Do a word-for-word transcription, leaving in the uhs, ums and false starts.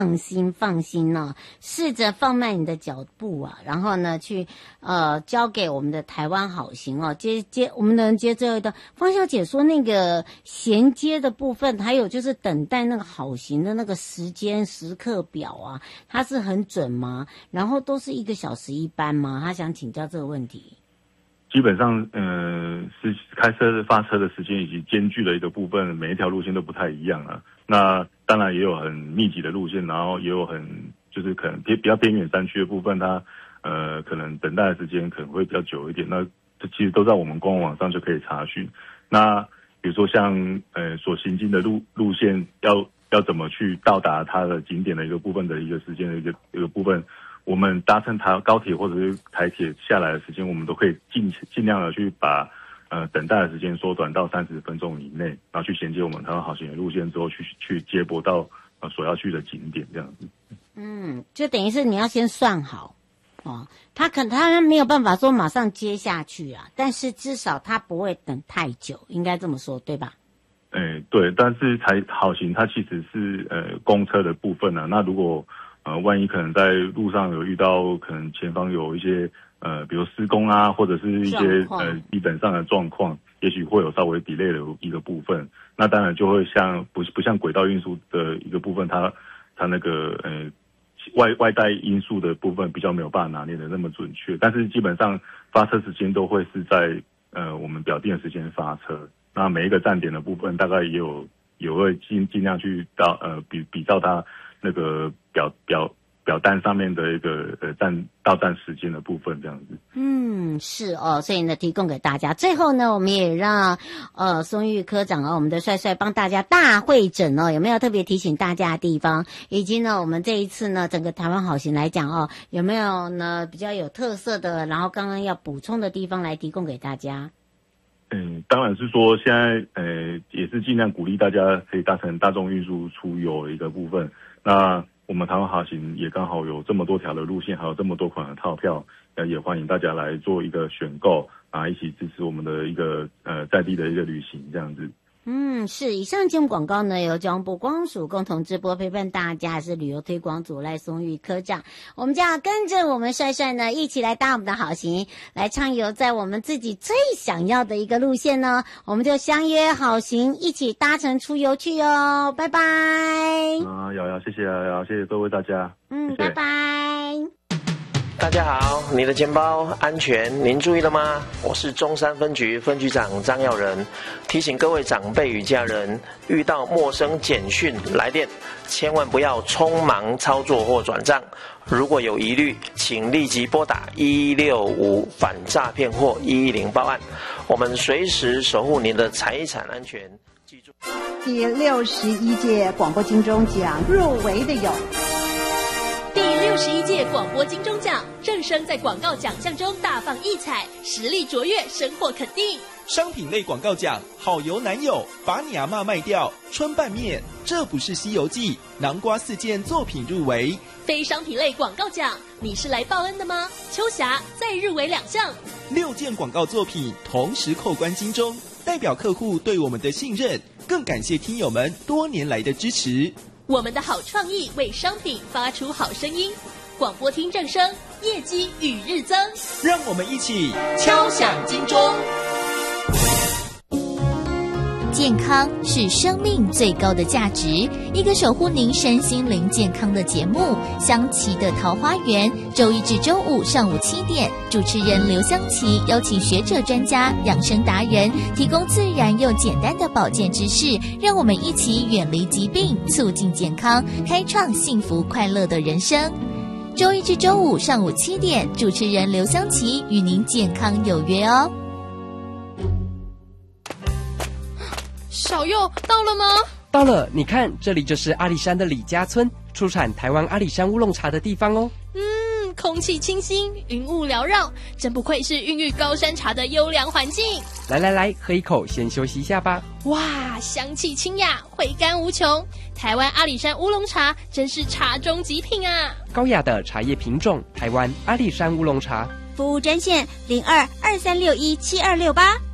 放心放心哦，试着放慢你的脚步啊，然后呢去呃交给我们的台湾好行哦。接接我们的人接最后一段，方小姐说那个衔接的部分，还有就是等待那个好行的那个时间时刻表啊，它是很准吗？然后都是一个小时一班吗？她想请教这个问题。 基本上，呃，是开车发车的时间以及间距的一个部分，每一条路线都不太一样啊。那当然也有很密集的路线，然后也有很就是可能偏比较偏远山区的部分，它呃可能等待的时间可能会比较久一点。那这其实都在我们官网上就可以查询。那比如说像呃所行经的路路线要要怎么去到达它的景点的一个部分的一个时间的一个一个部分。我们搭乘台高铁或者是台铁下来的时间，我们都可以尽尽量的去把呃等待的时间缩短到三十分钟以内，然后去衔接我们台湾好行的路线之后，去去接驳到呃所要去的景点这样子。 嗯，就等于是你要先算好哦，他可能他没有办法说马上接下去啊，但是至少他不会等太久，应该这么说对吧？ 哎，对，但是台好行它其实是呃公车的部分啊，那如果呃，万一可能在路上有遇到可能前方有一些呃，比如施工啊，或者是一些呃基本上的状况，也许会有稍微 delay 的一个部分。那当然就会像不不像轨道运输的一个部分，它它那个呃外外带因素的部分比较没有办法拿捏的那么准确。但是基本上发车时间都会是在呃我们表定的时间发车。那每一个站点的部分大概也有也会尽尽量去到呃比比照它那个表表表单上面的一个呃站到站时间的部分这样子。 嗯，是哦，所以呢提供给大家。最后呢，我们也让呃松玉科长啊，我们的帅帅帮大家大会诊哦，有没有特别提醒大家的地方？以及呢，我们这一次呢，整个台湾好行来讲哦，有没有呢比较有特色的，然后刚刚要补充的地方来提供给大家？ 嗯，当然是说现在呃也是尽量鼓励大家可以搭乘大众运输出游的一个部分。那我们台湾好行也刚好有这么多条的路线，还有这么多款的套票，呃，也欢迎大家来做一个选购啊，一起支持我们的一个呃在地的一个旅行这样子。 嗯，是。以上节目广告呢，由交通部观光署共同直播，陪伴大家是旅游推广组赖松玉科长。我们就要跟着我们帅帅呢，一起来搭我们的好行，来畅游在我们自己最想要的一个路线呢。我们就相约好行，一起搭乘出游去哦。拜拜。 啊，瑶瑶，谢谢瑶瑶，谢谢各位大家。 嗯， 谢谢拜拜。 大家好，你的钱包安全，您注意了吗？我是中山分局分局长张耀仁，提醒各位长辈与家人，遇到陌生简讯来电，千万不要匆忙操作或转账。如果有疑虑，请立即拨打一六五反诈骗或一一零报案，我们随时守护您的财产安全。记住， 第六十一届广播金钟奖入围的有。 第六十一届广播金钟奖，正声在广告奖项中大放异彩，实力卓越，收获肯定。 商品类广告奖，好油男友，把你阿嬷卖掉，春拌面，这不是西游记，南瓜四件作品入围。 非商品类广告奖，你是来报恩的吗？秋霞再入围两项， 六件广告作品同时扣关金钟，代表客户对我们的信任，更感谢听友们多年来的支持。 我们的好创意为商品发出好声音，广播听正声，业绩与日增。 让我们一起敲响金钟。 健康是生命最高的价值，一个守护您身心灵健康的节目。香琪的桃花源，周一至周五上午七点，主持人刘香琪邀请学者专家、养生达人，提供自然又简单的保健知识，让我们一起远离疾病，促进健康，开创幸福快乐的人生。周一至周五上午七点，主持人刘香琪与您健康有约哦。 小佑到了吗？ 到了，你看，这里就是阿里山的李家村，出产台湾阿里山乌龙茶的地方哦。 嗯，空气清新，云雾缭绕，真不愧是孕育高山茶的优良环境。 来来来，喝一口，先休息一下吧。 哇，香气清雅，回甘无穷。台湾阿里山乌龙茶真是茶中极品啊！ 高雅的茶叶品种，台湾阿里山乌龙茶。 服务专线零二二三六一七二六八。